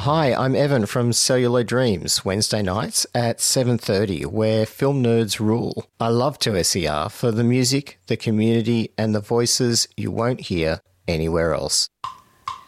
Hi, I'm Evan from Celluloid Dreams, Wednesday nights at 7:30, where film nerds rule. I love 2SER for the music, the community, and the voices you won't hear anywhere else.